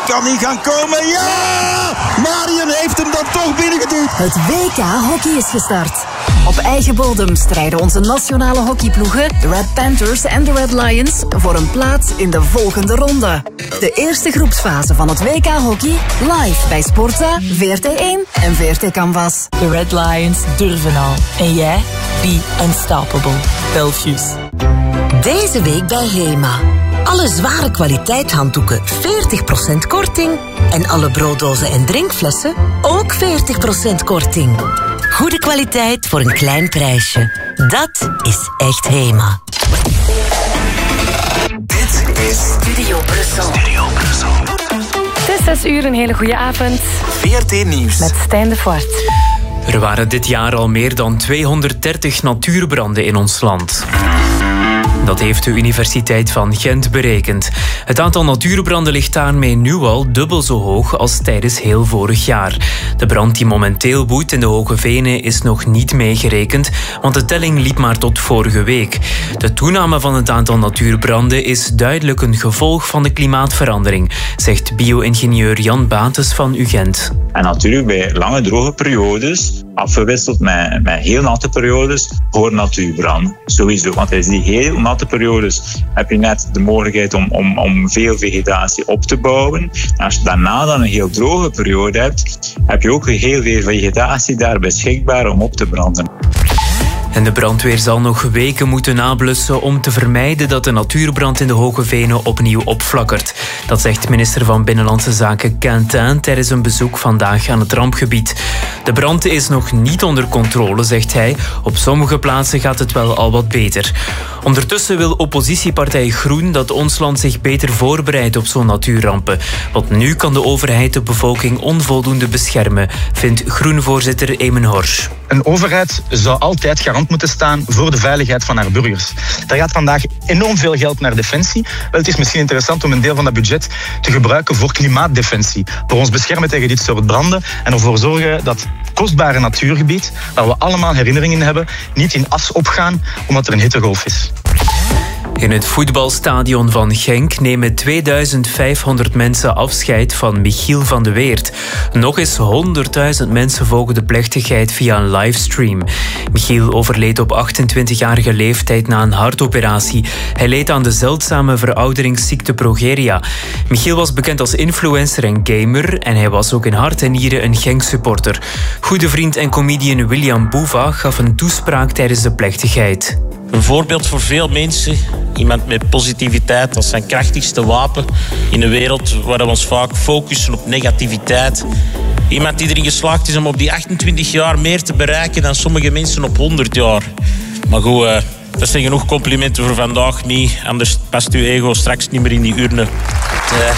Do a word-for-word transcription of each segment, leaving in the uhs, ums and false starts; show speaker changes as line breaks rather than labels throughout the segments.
kan niet gaan komen. Ja! Marion heeft hem dan toch binnengeduwd.
Het W K hockey is gestart. Op eigen bodem strijden onze nationale hockeyploegen, de Red Panthers en de Red Lions, voor een plaats in de volgende ronde. De eerste groepsfase van het W K hockey live bij Sporza, V R T één en V R T Canvas.
De Red Lions durven al. En jij? Be unstoppable. Belfius.
Deze week bij Hema. Alle zware kwaliteit handdoeken veertig procent korting. En alle brooddozen en drinkflessen ook veertig procent korting. Goede kwaliteit voor een klein prijsje. Dat is echt Hema.
Dit is
Studio Brussel.
Studio Brussel.
Het is zes uur, een hele goede avond.
V R T Nieuws.
Met Stijn de Voort.
Er waren dit jaar al meer dan tweehonderddertig natuurbranden in ons land. Dat heeft de Universiteit van Gent berekend. Het aantal natuurbranden ligt daarmee nu al dubbel zo hoog als tijdens heel vorig jaar. De brand die momenteel woedt in de Hoge Venen is nog niet meegerekend, want de telling liep maar tot vorige week. De toename van het aantal natuurbranden is duidelijk een gevolg van de klimaatverandering, zegt bio-ingenieur Jan Bates van U Gent.
En natuurlijk bij lange droge periodes, afgewisseld met, met heel natte periodes, voor natuurbrand. Sowieso, want in die heel natte periodes heb je net de mogelijkheid om, om, om veel vegetatie op te bouwen. En als je daarna dan een heel droge periode hebt, heb je ook heel veel vegetatie daar beschikbaar om op te branden.
En de brandweer zal nog weken moeten nablussen om te vermijden dat de natuurbrand in de Hoge Venen opnieuw opflakkert. Dat zegt minister van Binnenlandse Zaken Quentin tijdens een bezoek vandaag aan het rampgebied. De brand is nog niet onder controle, zegt hij. Op sommige plaatsen gaat het wel al wat beter. Ondertussen wil oppositiepartij Groen dat ons land zich beter voorbereidt op zo'n natuurrampen. Want nu kan de overheid de bevolking onvoldoende beschermen, vindt Groen-voorzitter Eamon Horsch.
Een overheid zou altijd garant moeten staan voor de veiligheid van haar burgers. Daar gaat vandaag enorm veel geld naar defensie. Wel, het is misschien interessant om een deel van dat budget te gebruiken voor klimaatdefensie. Voor ons beschermen tegen dit soort branden en ervoor zorgen dat kostbare natuurgebied, waar we allemaal herinneringen hebben, niet in as opgaan omdat er een hittegolf is.
In het voetbalstadion van Genk nemen tweeduizend vijfhonderd mensen afscheid van Michiel van de Weert. Nog eens honderdduizend mensen volgen de plechtigheid via een livestream. Michiel overleed op achtentwintigjarige leeftijd na een hartoperatie. Hij leed aan de zeldzame verouderingsziekte progeria. Michiel was bekend als influencer en gamer en hij was ook in hart en nieren een Genk-supporter. Goede vriend en comedian William Boeva gaf een toespraak tijdens de plechtigheid.
Een voorbeeld voor veel mensen. Iemand met positiviteit als zijn krachtigste wapen. In een wereld waar we ons vaak focussen op negativiteit. Iemand die erin geslaagd is om op die achtentwintig jaar meer te bereiken dan sommige mensen op honderd jaar. Maar goed, uh, dat zijn genoeg complimenten voor vandaag niet. Anders past uw ego straks niet meer in die urne. Uh.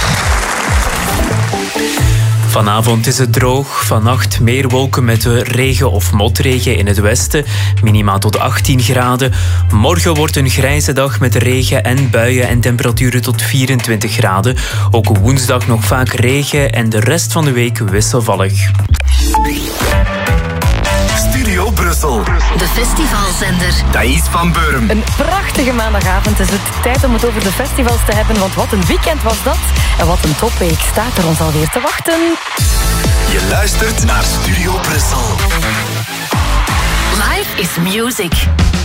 Vanavond is het droog, vannacht meer wolken met regen of motregen in het westen, minima tot achttien graden. Morgen wordt een grijze dag met regen en buien en temperaturen tot vierentwintig graden. Ook woensdag nog vaak regen en de rest van de week wisselvallig.
Studio Brussel.
De festivalzender.
Thais van Beuren.
Een prachtige maandagavond is het tijd om het over de festivals te hebben, want wat een weekend was dat. En wat een topweek staat er ons alweer te wachten.
Je luistert naar Studio Brussel.
Life is music.